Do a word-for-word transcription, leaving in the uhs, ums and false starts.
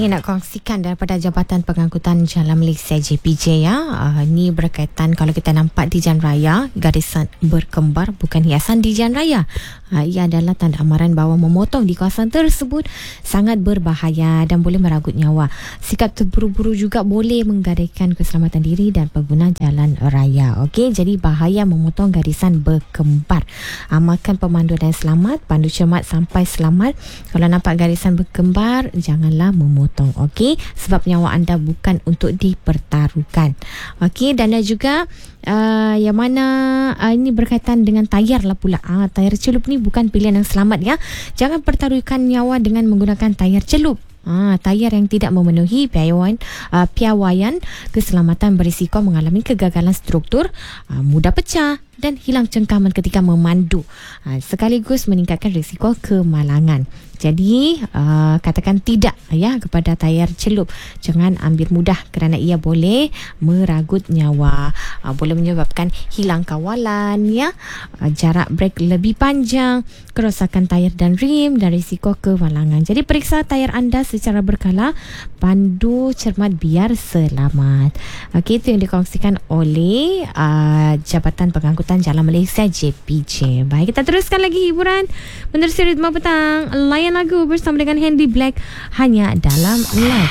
Ni nak kongsikan daripada Jabatan Pengangkutan Jalan Malaysia J P J ya. Uh, ni berkaitan kalau kita nampak di jalan raya garisan berkembar bukan hiasan di jalan raya. Uh, ia adalah tanda amaran bahawa memotong di kawasan tersebut sangat berbahaya dan boleh meragut nyawa. Sikap terburu-buru juga boleh menggadaikan keselamatan diri dan pengguna jalan raya. Okey, jadi bahaya memotong garisan berkembar. Amalkan pemanduan dan selamat, pandu cermat sampai selamat. Kalau nampak garisan berkembar, janganlah memotong, okey, sebab nyawa anda bukan untuk dipertaruhkan. Okey, dan juga uh, yang mana uh, ini berkaitan dengan tayar lah pula. uh, tayar celup ni bukan pilihan yang selamat ya. Jangan pertaruhkan nyawa dengan menggunakan tayar celup. Ha, tayar yang tidak memenuhi piawaian, uh, piawaian keselamatan berisiko mengalami kegagalan struktur, uh, mudah pecah dan hilang cengkaman ketika memandu, uh, sekaligus meningkatkan risiko kemalangan. Jadi uh, katakan tidak ya kepada tayar celup. Jangan ambil mudah kerana ia boleh meragut nyawa, uh, boleh menyebabkan hilang kawalan ya, uh, jarak brek lebih panjang, kerosakan tayar dan rim dan risiko kemalangan. Jadi periksa tayar anda secara berkala, pandu cermat biar selamat. Okey, itu yang dikongsikan oleh uh, Jabatan Pengangkutan Jalan Malaysia J P J. Baik, kita teruskan lagi hiburan menerusi ritme petang. Layan lagu bersama dengan Handy Black hanya dalam live.